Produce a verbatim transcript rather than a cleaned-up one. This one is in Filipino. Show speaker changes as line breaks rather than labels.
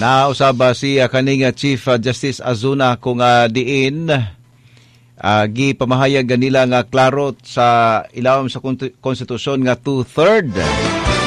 Nausaba si uh, kaning uh, Chief uh, Justice Azuna kung uh, diin uh, gi pamahayag ganila nga klaro sa ilawom sa konstitusyon nga two-third